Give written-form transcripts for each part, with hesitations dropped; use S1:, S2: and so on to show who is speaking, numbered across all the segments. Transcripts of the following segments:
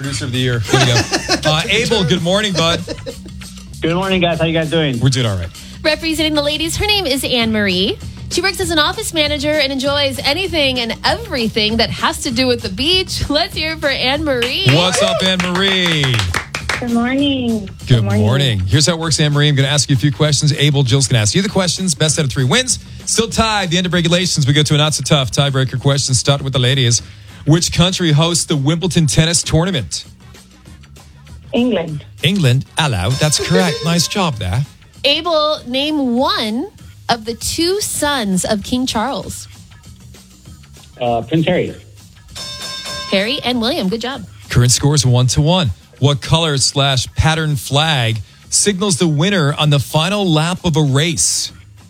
S1: Producer of the year. There you go. Abel, good morning, bud.
S2: Good morning, guys. How you guys doing?
S1: We're doing all right.
S3: Representing the ladies, her name is Anne-Marie. She works as an office manager and enjoys anything and everything that has to do with the beach. Let's hear it for Anne-Marie.
S1: What's up, Anne-Marie?
S4: Good morning.
S1: Good morning. Here's how it works, Anne-Marie. I'm going to ask you a few questions. Abel, Jill's going to ask you the questions. Best out of 3 wins. Still tied. The end of regulations. We go to a not-so-tough tiebreaker question. Start with the ladies. Which country hosts the Wimbledon tennis tournament?
S4: England.
S1: England. Hello. That's correct. Nice job there.
S3: Abel, name one of the 2 sons of King Charles.
S2: Prince Harry.
S3: Harry and William. Good job.
S1: Current score is 1-1. What color/pattern flag signals the winner on the final lap of a race?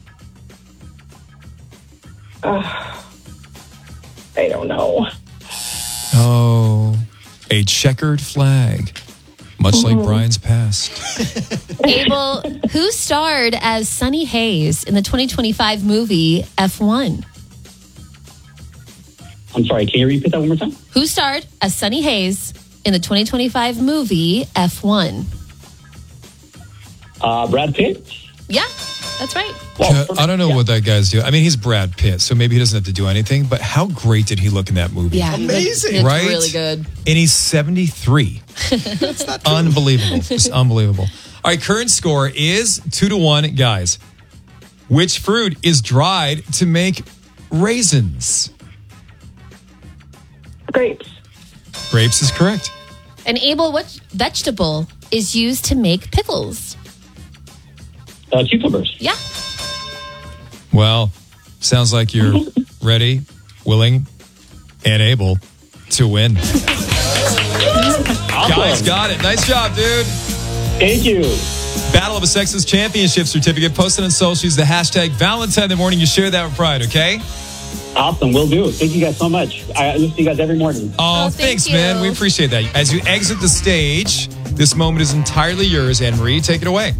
S4: I don't know.
S1: Oh, a checkered flag. Much like Brian's past.
S3: Abel, who starred as Sonny Hayes in the 2025 movie F1?
S2: I'm sorry, can you repeat that one more time?
S3: Who starred as Sonny Hayes in the 2025 movie F1?
S2: Brad Pitt?
S3: Yeah, that's right.
S1: I don't know what that guy's doing. I mean, he's Brad Pitt, so maybe he doesn't have to do anything, but how great did he look in that movie?
S3: Yeah,
S5: Amazing.
S3: It's
S1: Right?
S3: really good.
S1: And he's 73.
S5: That's not true.
S1: Unbelievable. Just unbelievable. All right, current score is 2-1, guys. Which fruit is dried to make raisins?
S4: Grapes.
S1: Grapes is correct.
S3: And Abel, what vegetable is used to make pickles?
S2: Cucumbers.
S3: Yeah.
S1: Well, sounds like you're ready, willing, and able to win.
S2: Awesome.
S1: Guys got it. Nice job, dude.
S2: Thank you.
S1: Battle of the Sexes Championship certificate posted on socials. The hashtag Valentine in the morning. You share that with pride, okay?
S2: Awesome. Will do. Thank you guys so much. I listen to you guys every morning.
S1: Oh,
S3: thank
S1: thanks,
S3: you.
S1: man. We appreciate that. As you exit the stage, this moment is entirely yours. Anne-Marie, take it away.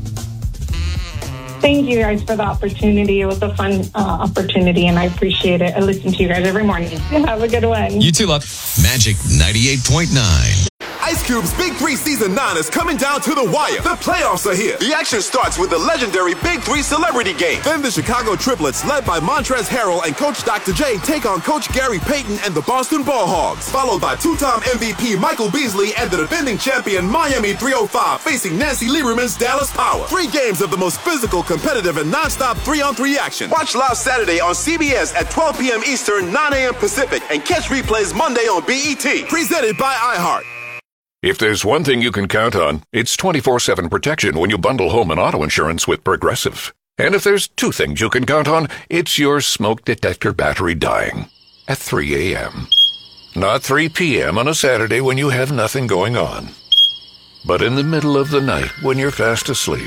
S4: Thank you guys for the opportunity. It was a fun opportunity, and I appreciate it. I listen to you guys every morning. Have a good one.
S1: You too, love.
S6: Magic 98.9.
S7: Ice Cube's Big 3 Season 9 is coming down to the wire. The playoffs are here. The action starts with the legendary Big 3 Celebrity Game. Then the Chicago Triplets, led by Montrezl Harrell and Coach Dr. J, take on Coach Gary Payton and the Boston Ball Hogs. Followed by 2-time MVP Michael Beasley and the defending champion Miami 305 facing Nancy Lieberman's Dallas Power. 3 games of the most physical, competitive, and non-stop 3-on-3 action. Watch live Saturday on CBS at 12 p.m. Eastern, 9 a.m. Pacific, and catch replays Monday on BET. Presented by iHeart.
S8: If there's one thing you can count on, it's 24/7 protection when you bundle home and auto insurance with Progressive. And if there's 2 things you can count on, it's your smoke detector battery dying at 3 a.m. Not 3 p.m. on a Saturday when you have nothing going on, but in the middle of the night when you're fast asleep.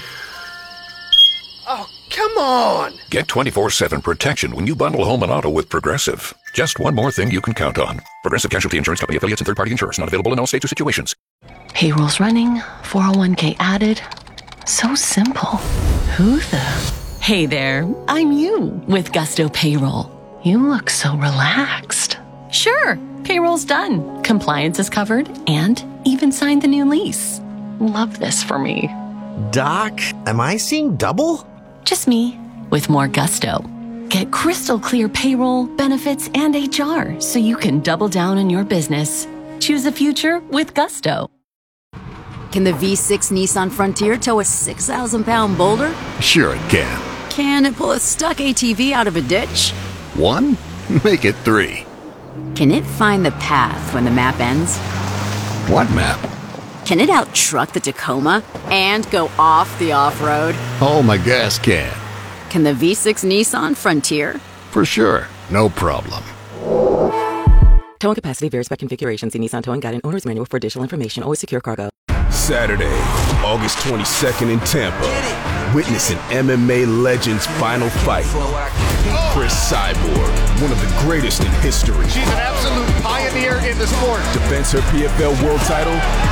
S5: Oh, come on.
S8: Get 24/7 protection when you bundle home and auto with Progressive. Just one more thing you can count on. Progressive Casualty Insurance Company, affiliates, and third-party insurers. Not available in all states or situations.
S9: Payroll's running, 401k added. So simple. Who the? Hey there, I'm you with Gusto Payroll. You look so relaxed. Sure, payroll's done. Compliance is covered and even signed the new lease. Love this for me.
S5: Doc, am I seeing double?
S9: Just me with more gusto. Get crystal clear payroll, benefits, and HR so you can double down on your business. Choose a future with gusto.
S10: Can the V6 Nissan Frontier tow a 6,000-pound boulder?
S6: Sure it can.
S10: Can it pull a stuck ATV out of a ditch?
S6: 1? Make it 3.
S10: Can it find the path when the map ends?
S6: What map?
S10: Can it out-truck the Tacoma and go off the off-road?
S6: Oh, my gas can.
S10: Can the V6 Nissan Frontier?
S6: For sure. No problem.
S11: Towing capacity varies by configuration. See Nissan Towing Guide and Owner's Manual for additional information. Always secure cargo.
S7: Saturday, August 22nd in Tampa. Witness an MMA legend's final fight. Chris Cyborg, one of the greatest in history.
S12: She's an absolute pioneer in the sport.
S7: Defends her PFL world title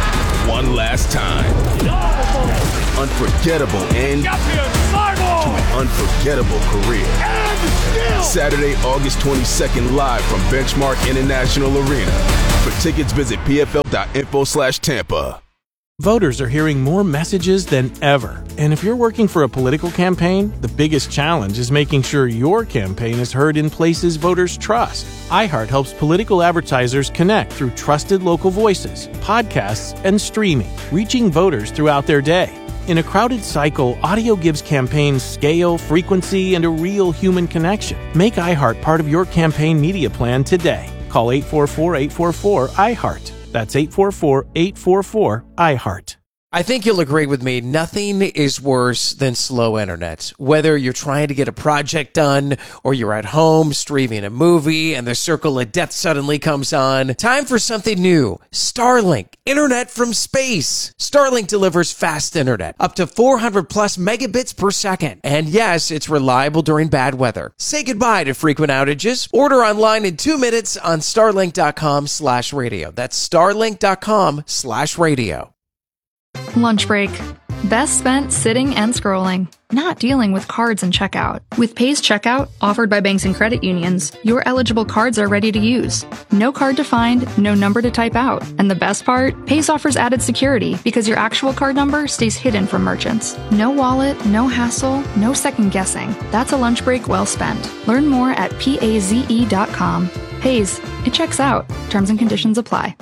S12: one last time. Unforgettable end to an unforgettable career. Saturday, August 22nd, live from Benchmark International Arena. For tickets, visit pfl.info/Tampa.
S13: Voters are hearing more messages than ever. And if you're working for a political campaign, the biggest challenge is making sure your campaign is heard in places voters trust. iHeart helps political advertisers connect through trusted local voices, podcasts, and streaming, reaching voters throughout their day. In a crowded cycle, audio gives campaigns scale, frequency, and a real human connection. Make iHeart part of your campaign media plan today. Call 844-844-iHeart. That's 844-844-iHeart.
S14: I think you'll agree with me. Nothing is worse than slow internet. Whether you're trying to get a project done or you're at home streaming a movie and the circle of death suddenly comes on, time for something new. Starlink, internet from space. Starlink delivers fast internet, up to 400 plus megabits per second. And yes, it's reliable during bad weather. Say goodbye to frequent outages. Order online in 2 minutes on starlink.com/radio. That's starlink.com/radio.
S15: Lunch break. Best spent sitting and scrolling, not dealing with cards and checkout. With Paze Checkout, offered by banks and credit unions, your eligible cards are ready to use. No card to find, no number to type out. And the best part? Paze offers added security because your actual card number stays hidden from merchants. No wallet, no hassle, no second guessing. That's a lunch break well spent. Learn more at paze.com. Paze, it checks out. Terms and conditions apply.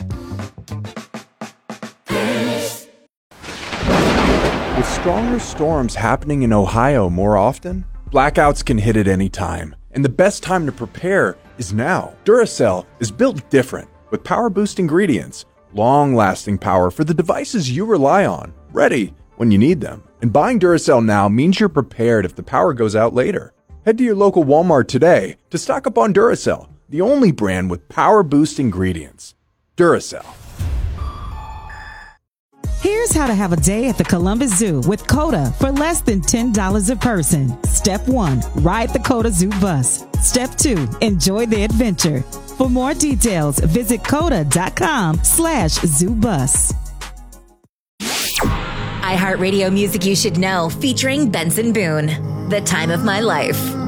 S16: With stronger storms happening in Ohio more often, blackouts can hit at any time, and the best time to prepare is now. Duracell is built different, with power-boost ingredients, long-lasting power for the devices you rely on, ready when you need them. And buying Duracell now means you're prepared if the power goes out later. Head to your local Walmart today to stock up on Duracell, the only brand with power-boost ingredients. Duracell.
S17: Here's how to have a day at the Columbus Zoo with COTA for less than $10 a person. Step 1, ride the COTA Zoo bus. Step 2, enjoy the adventure. For more details, visit COTA.com/ZooBus.
S18: iHeartRadio Music You Should Know, featuring Benson Boone. The Time of My Life.